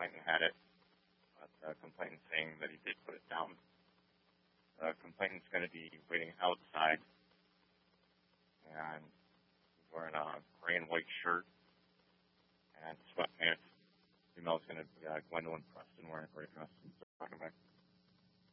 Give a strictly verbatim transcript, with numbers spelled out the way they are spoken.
complainant had it, but the complainant saying that he did put it down. The complainant's going to be waiting outside, and he's wearing a gray and white shirt and sweatpants. Female's going to be uh, Gwendolyn Preston wearing a gray dress. So, welcome back.